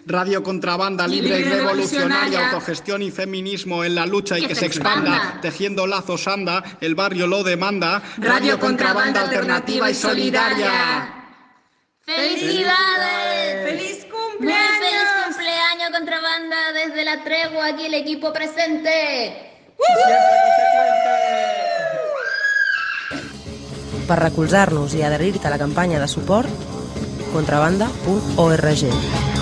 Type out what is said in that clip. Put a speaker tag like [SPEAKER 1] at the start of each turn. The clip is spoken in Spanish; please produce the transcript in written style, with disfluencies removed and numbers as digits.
[SPEAKER 1] Radio Contrabanda, libre y revolucionaria, autogestión y feminismo en la lucha y que se expanda, tejiendo lazos anda, el barrio lo demanda. Radio Contrabanda, alternativa y solidaria.
[SPEAKER 2] ¡Felicidades!
[SPEAKER 3] ¡Feliz cumpleaños!
[SPEAKER 2] ¡Muy feliz cumpleaños, Contrabanda! Desde la tregua, aquí el equipo presente.
[SPEAKER 4] Per recolzar-nos i adherir-te a la campanya de suport, contrabanda.org.